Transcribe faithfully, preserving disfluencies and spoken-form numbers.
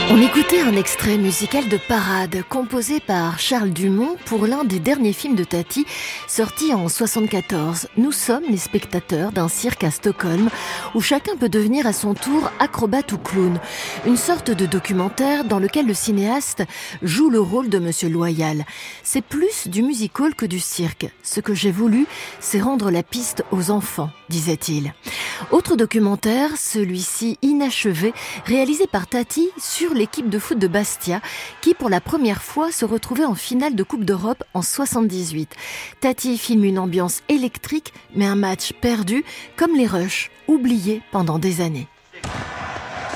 On écoutait un extrait musical de Parade, composé par Charles Dumont pour l'un des derniers films de Tati, sorti en soixante-quatorze. Nous sommes les spectateurs d'un cirque à Stockholm, où chacun peut devenir à son tour acrobate ou clown. Une sorte de documentaire dans lequel le cinéaste joue le rôle de Monsieur Loyal. C'est plus du musical que du cirque. Ce que j'ai voulu, c'est rendre la piste aux enfants, disait-il. Autre documentaire, celui-ci inachevé, réalisé par Tati sur l'équipe de foot de Bastia, qui pour la première fois se retrouvait en finale de Coupe d'Europe en soixante-dix-huit. Tati filme une ambiance électrique, mais un match perdu, comme les Rush, oubliés pendant des années.